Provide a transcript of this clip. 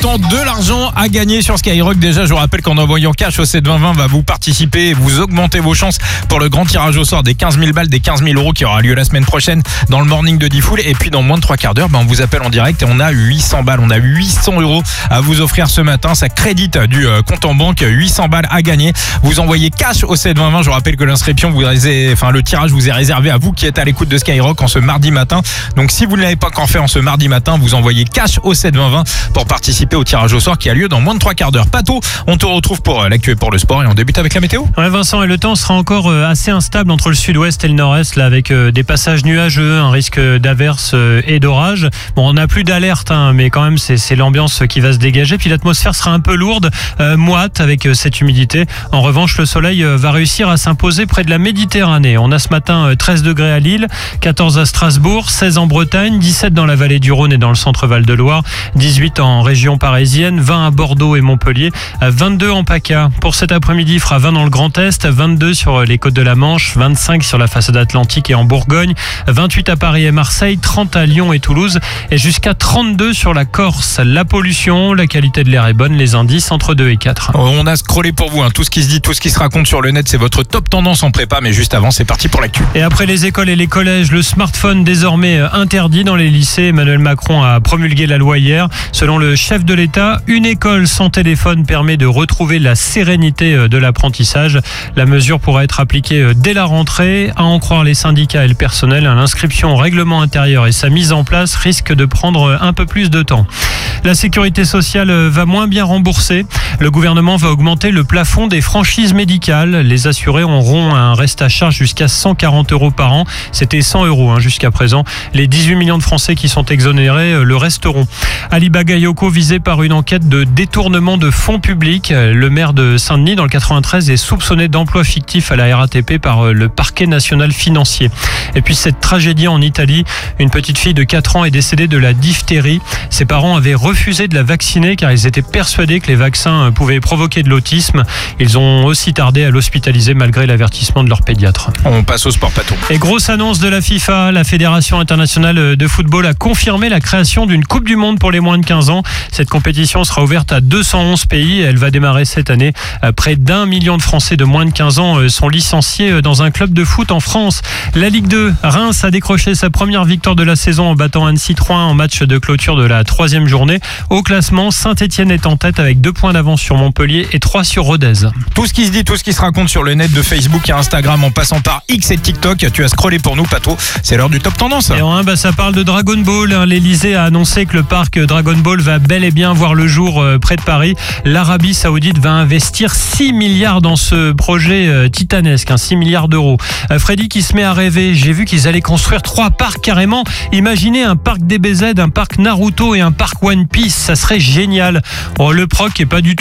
temps de l'argent à gagner sur Skyrock. Déjà, je vous rappelle qu'en envoyant cash au 72020, va vous participer et vous augmentez vos chances pour le grand tirage au sort des 15 000 balles, des 15 000 euros qui aura lieu la semaine prochaine dans le morning de Diffoul. Et puis dans moins de 3 quarts d'heure, on vous appelle en direct et on a 800 balles. On a 800 euros à vous offrir ce matin. Ça crédite du compte en banque. 800 balles à gagner. Vous envoyez cash au 72020. Je vous rappelle que l'inscription, le tirage vous est réservé à vous qui êtes à l'écoute de Skyrock en ce mardi matin. Donc si vous ne l'avez pas encore fait en ce mardi matin, vous envoyez cash au 72020 pour participer au tirage au sort qui a lieu dans moins de 3 quarts d'heure. Pato, on te retrouve pour l'actu et pour le sport et on débute avec la météo. Ouais, Vincent, et le temps sera encore assez instable entre le sud-ouest et le nord-est, là, avec des passages nuageux, un risque d'averses et d'orage. Bon, on n'a plus d'alerte, mais quand même, c'est l'ambiance qui va se dégager. Puis l'atmosphère sera un peu lourde, moite avec cette humidité. En revanche, le soleil va réussir à s'imposer près de la Méditerranée. On a ce matin 13 degrés à Lille, 14 à Strasbourg, 16 en Bretagne, 17 dans la vallée du Rhône et dans le centre Val-de-Loire, 18 en région parisienne, 20 à Bordeaux et Montpellier, 22 en PACA. Pour cet après-midi, il fera 20 dans le Grand Est, 22 sur les côtes de la Manche, 25 sur la façade atlantique et en Bourgogne, 28 à Paris et Marseille, 30 à Lyon et Toulouse et jusqu'à 32 sur la Corse. La pollution, la qualité de l'air est bonne, les indices entre 2 et 4. On a scrollé pour vous, tout ce qui se dit, tout ce qui se raconte sur le net, c'est votre top tendance en prépa, mais juste avant, c'est parti pour l'actu. Et après les écoles et les collèges, le smartphone désormais interdit dans les lycées. Emmanuel Macron a promulgué la loi hier. Selon le chef de l'État, une école sans téléphone permet de retrouver la sérénité de l'apprentissage. La mesure pourra être appliquée dès la rentrée. À en croire les syndicats et le personnel, l'inscription au règlement intérieur et sa mise en place risque de prendre un peu plus de temps. La sécurité sociale va moins bien rembourser. Le gouvernement va augmenter le plafond des franchises médicales. Les assurés auront un reste à charge jusqu'à 140 euros par an. C'était 100 euros jusqu'à présent. Les 18 millions de Français qui sont exonérés le resteront. Ali Bagayoko visé par une enquête de détournement de fonds publics. Le maire de Saint-Denis dans le 93 est soupçonné d'emploi fictif à la RATP par le parquet national financier. Et puis cette tragédie en Italie, une petite fille de 4 ans est décédée de la diphtérie. Ses parents avaient refusé de la vacciner car ils étaient persuadés que les vaccins pouvaient provoquer de l'autisme. Ils ont aussi tardé à l'hospitaliser malgré l'avertissement de leur pédiatre. On passe au sport, Pato. Et grosse annonce de la FIFA, la Fédération internationale de football a confirmé la création d'une Coupe du Monde pour les moins de 15 ans. Cette compétition sera ouverte à 211 pays et elle va démarrer cette année. Près d'1 million de Français de moins de 15 ans sont licenciés dans un club de foot en France. La Ligue 2, Reims a décroché sa première victoire de la saison en battant Annecy 3-1 en match de clôture de la 3e journée. Au classement, Saint-Etienne est en tête avec 2 points d'avance sur Montpellier et 3 sur Rodez. Tout ce qui se dit, tout ce qui se raconte sur le net de Facebook et Instagram en passant par X et TikTok, tu as scrollé pour nous, Pato. C'est l'heure du top tendance. Et en 1, ça parle de Dragon Ball. L'Elysée a annoncé que le parc Dragon Ball va bel et bien voir le jour près de Paris. L'Arabie Saoudite va investir 6 milliards dans ce projet titanesque, 6 milliards d'euros. Freddy qui se met à rêver. J'ai vu qu'ils allaient construire 3 parcs carrément. Imaginez un parc DBZ, un parc Naruto et un parc One Piece. Ça serait génial. Le proc est pas du tout